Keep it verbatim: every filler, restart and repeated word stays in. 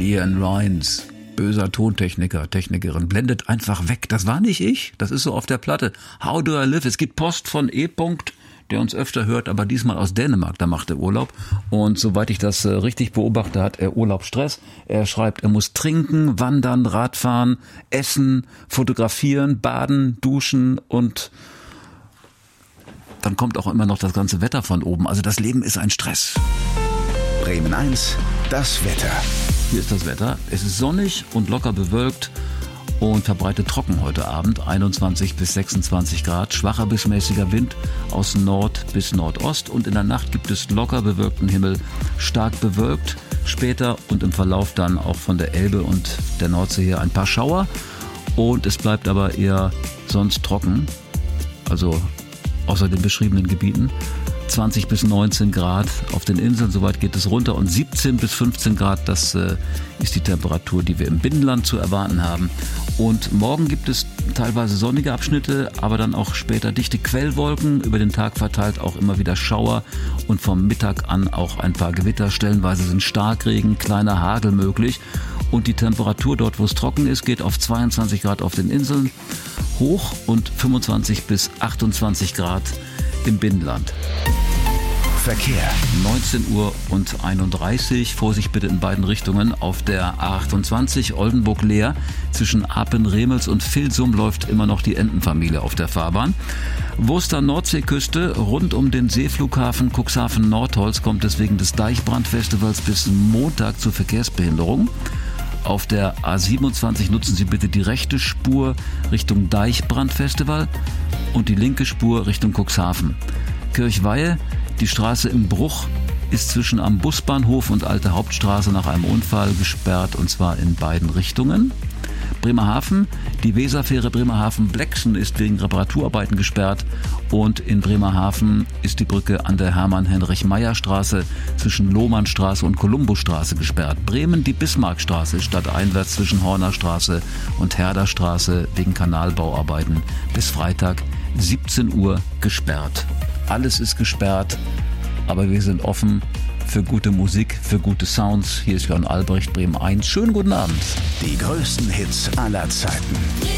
Leon Rines, böser Tontechniker, Technikerin, blendet einfach weg. Das war nicht ich, das ist so auf der Platte. How do I live? Es gibt Post von E. der uns öfter hört, aber diesmal aus Dänemark, da macht er Urlaub. Und soweit ich das äh, richtig beobachte, hat er Urlaubsstress. Er schreibt, er muss trinken, wandern, Radfahren, essen, fotografieren, baden, duschen und dann kommt auch immer noch das ganze Wetter von oben. Also das Leben ist ein Stress. Bremen eins, das Wetter. Hier ist das Wetter. Es ist sonnig und locker bewölkt und verbreitet trocken heute Abend. einundzwanzig bis sechsundzwanzig Grad, schwacher bis mäßiger Wind aus Nord bis Nordost. Und in der Nacht gibt es locker bewölkten Himmel, stark bewölkt. Später und im Verlauf dann auch von der Elbe und der Nordsee her ein paar Schauer. Und es bleibt aber eher sonst trocken, also außer den beschriebenen Gebieten. zwanzig bis neunzehn Grad auf den Inseln, soweit geht es runter, und siebzehn bis fünfzehn Grad, das äh, ist die Temperatur, die wir im Binnenland zu erwarten haben. Und morgen gibt es teilweise sonnige Abschnitte, aber dann auch später dichte Quellwolken, über den Tag verteilt auch immer wieder Schauer und vom Mittag an auch ein paar Gewitter, stellenweise sind Starkregen, kleiner Hagel möglich und die Temperatur dort, wo es trocken ist, geht auf zweiundzwanzig Grad auf den Inseln hoch und fünfundzwanzig bis achtundzwanzig Grad im Binnenland. Verkehr. neunzehn Uhr und einunddreißig. Vorsicht bitte in beiden Richtungen. Auf der A achtundzwanzig Oldenburg-Leer zwischen Apen-Remels und Vilsum läuft immer noch die Entenfamilie auf der Fahrbahn. Wurster Nordseeküste rund um den Seeflughafen Cuxhaven-Nordholz kommt es wegen des Deichbrandfestivals bis Montag zu Verkehrsbehinderungen. Auf der A siebenundzwanzig nutzen Sie bitte die rechte Spur Richtung Deichbrandfestival und die linke Spur Richtung Cuxhaven. Kirchweihe, die Straße im Bruch ist zwischen am Busbahnhof und Alte Hauptstraße nach einem Unfall gesperrt, und zwar in beiden Richtungen. Bremerhaven, die Weserfähre Bremerhaven-Blexen ist wegen Reparaturarbeiten gesperrt und in Bremerhaven ist die Brücke an der Hermann-Heinrich-Meyer-Straße zwischen Lohmannstraße und Kolumbusstraße gesperrt. Bremen, die Bismarckstraße ist stadteinwärts zwischen Hornerstraße und Herderstraße wegen Kanalbauarbeiten bis Freitag siebzehn Uhr gesperrt. Alles ist gesperrt, aber wir sind offen für gute Musik, für gute Sounds. Hier ist Jörn Albrecht, Bremen eins. Schönen guten Abend. Die größten Hits aller Zeiten.